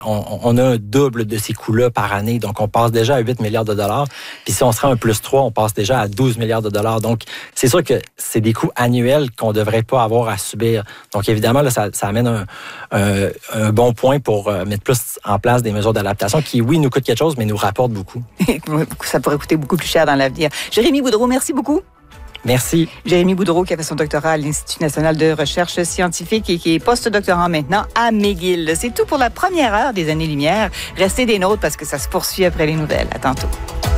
on a un double de ces coûts-là par année. Donc, on passe déjà à 8 milliards de dollars. Puis si on se rend un plus 3, on passe déjà à 12 milliards de dollars. Donc, c'est sûr que c'est des coûts annuels qu'on ne devrait pas avoir à subir. Donc, évidemment, là, ça amène un bon point pour mettre plus en place des mesures d'adaptation qui, oui, nous coûtent quelque chose, mais nous rapportent beaucoup. Ça pourrait coûter beaucoup plus cher dans l'avenir. Jérémy Boudreau, merci beaucoup. Merci. Jérémy Boudreau, qui a fait son doctorat à l'Institut national de recherche scientifique et qui est post-doctorant maintenant à McGill. C'est tout pour la première heure des Années-Lumière. Restez des nôtres parce que ça se poursuit après les nouvelles. À tantôt.